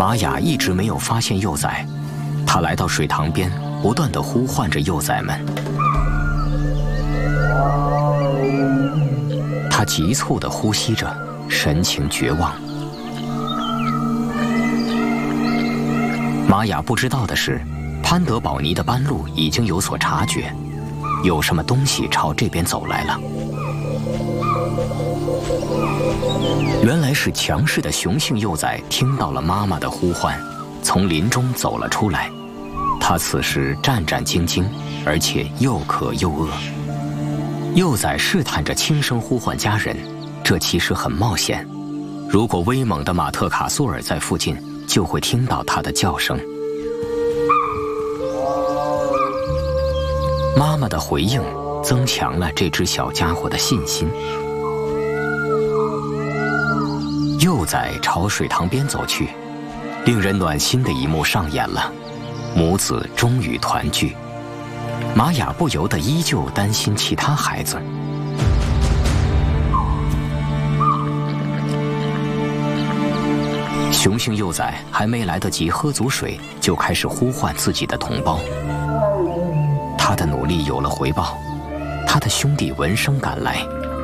玛雅一直没有发现幼崽，他来到水塘边，不断地呼唤着幼崽们。他急促地呼吸着，神情绝望。玛雅不知道的是，潘德保尼的斑鹿已经有所察觉，有什么东西朝这边走来了。原来是强势的雄性幼崽听到了妈妈的呼唤，从林中走了出来。它此时战战兢兢，而且又渴又饿。幼崽试探着轻声呼唤家人，这其实很冒险。如果威猛的马特卡苏尔在附近，就会听到它的叫声。妈妈的回应增强了这只小家伙的信心。幼崽朝水塘边走去，令人暖心的一幕上演了，母子终于团聚。玛雅不由得依旧担心其他孩子。雄性幼崽还没来得及喝足水，就开始呼唤自己的同胞。他的努力有了回报，他的兄弟闻声赶来。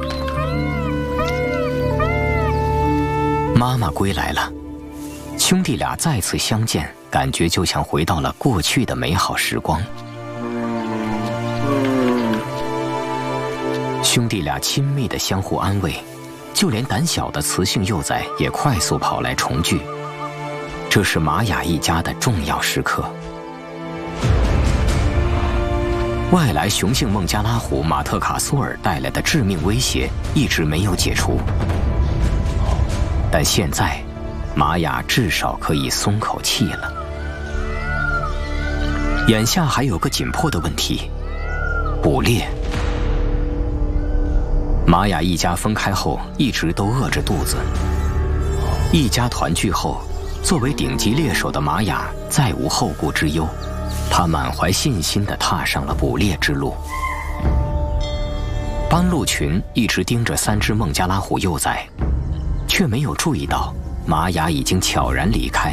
妈妈归来了，兄弟俩再次相见，感觉就像回到了过去的美好时光。兄弟俩亲密地相互安慰，就连胆小的雌性幼崽也快速跑来重聚。这是玛雅一家的重要时刻。外来雄性孟加拉虎马特卡苏尔带来的致命威胁一直没有解除，但现在，玛雅至少可以松口气了。眼下还有个紧迫的问题：捕猎。玛雅一家分开后，一直都饿着肚子。一家团聚后，作为顶级猎手的玛雅再无后顾之忧，他满怀信心地踏上了捕猎之路。斑鹿群一直盯着3只孟加拉虎幼崽，却没有注意到玛雅已经悄然离开。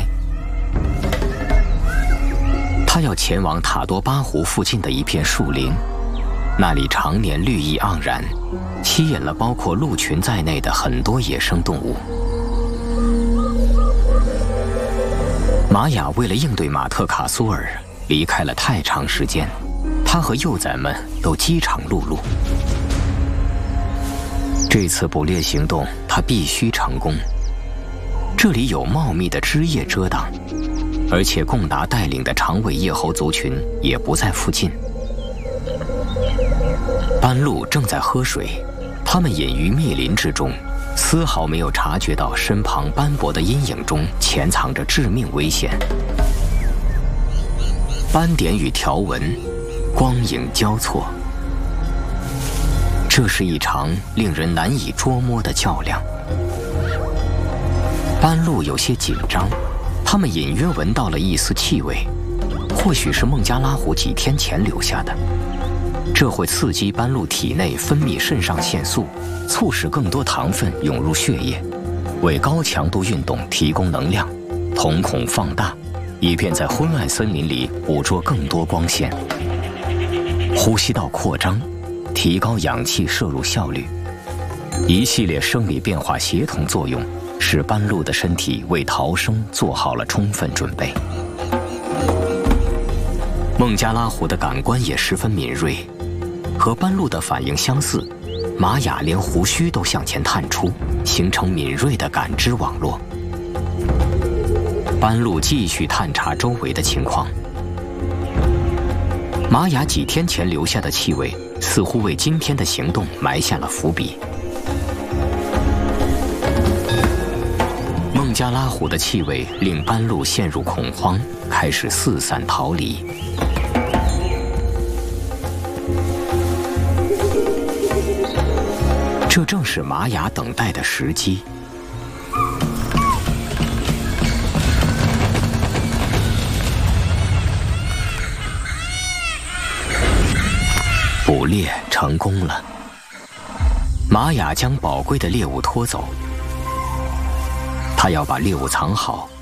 他要前往塔多巴湖附近的一片树林，那里常年绿意盎然，吸引了包括鹿群在内的很多野生动物。玛雅为了应对马特卡苏尔，离开了太长时间，他和幼崽们都饥肠辘辘。这次捕猎行动，他必须成功。这里有茂密的枝叶遮挡，而且贡达带领的长尾叶猴族群也不在附近。斑鹿正在喝水，它们隐于密林之中，丝毫没有察觉到身旁斑驳的阴影中潜藏着致命危险。斑点与条纹，光影交错，这是一场令人难以捉摸的较量。斑鹿有些紧张，它们隐约闻到了一丝气味，或许是孟加拉虎几天前留下的。这会刺激斑鹿体内分泌肾上腺素，促使更多糖分涌入血液，为高强度运动提供能量，瞳孔放大，以便在昏暗森林里捕捉更多光线。呼吸道扩张，提高氧气摄入效率，一系列生理变化协同作用，使斑鹿的身体为逃生做好了充分准备。孟加拉虎的感官也十分敏锐，和斑鹿的反应相似，玛雅连胡须都向前探出，形成敏锐的感知网络。斑鹿继续探查周围的情况。玛雅几天前留下的气味，似乎为今天的行动埋下了伏笔。孟加拉虎的气味令斑鹿陷入恐慌，开始四散逃离。这正是玛雅等待的时机。捕猎成功了，玛雅将宝贵的猎物拖走。他要把猎物藏好，